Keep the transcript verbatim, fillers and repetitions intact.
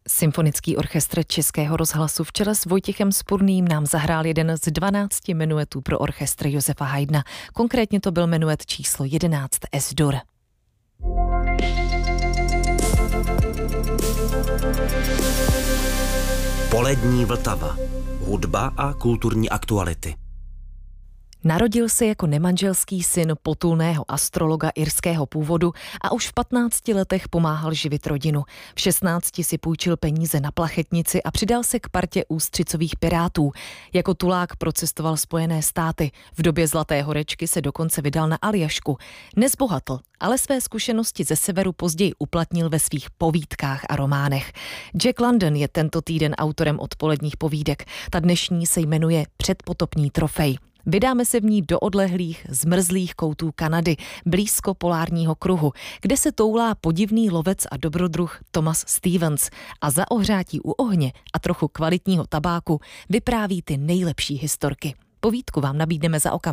Symfonický orchestr Českého rozhlasu v čele s Vojtěchem Spurným nám zahrál jeden z dvanácti menuetů pro orchestr Josefa Haydna. Konkrétně to byl menuet číslo jedenáct Es-dur. Polední Vltava. Hudba a kulturní aktuality. Narodil se jako nemanželský syn potulného astrologa irského původu a už v patnácti letech pomáhal živit rodinu. V šestnácti si půjčil peníze na plachetnici a přidal se k partě ústřicových pirátů. Jako tulák procestoval Spojené státy. V době Zlaté horečky se dokonce vydal na Aljašku. Nezbohatl, ale své zkušenosti ze severu později uplatnil ve svých povídkách a románech. Jack London je tento týden autorem odpoledních povídek. Ta dnešní se jmenuje Předpotopní trofej. Vydáme se v ní do odlehlých, zmrzlých koutů Kanady, blízko polárního kruhu, kde se toulá podivný lovec a dobrodruh Thomas Stevens a za ohřátí u ohně a trochu kvalitního tabáku vypráví ty nejlepší historky. Povídku vám nabídneme za okamžik.